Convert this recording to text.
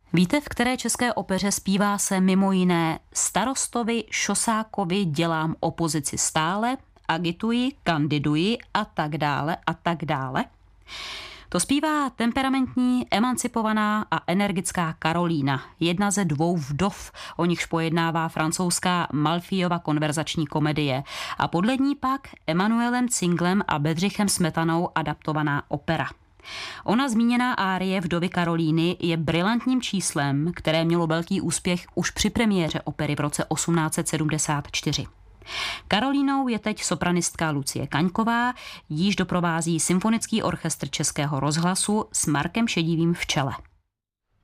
Víte, v které české opeře zpívá se mimo jiné starostovi Šosákovi dělám opozici stále, agituji, kandiduji a tak dále a tak dále? To zpívá temperamentní, emancipovaná a energická Karolína, jedna ze dvou vdov, o nichž pojednává francouzská Malfíova konverzační komedie a podle ní pak Emanuelem Cinglem a Bedřichem Smetanou adaptovaná opera. Ona zmíněná árie Vdovy Karolíny je brilantním číslem, které mělo velký úspěch už při premiéře opery v roce 1874. Karolínou je teď sopranistka Lucie Kaňková, jíž doprovází Symfonický orchestr Českého rozhlasu s Markem Šedivým v čele.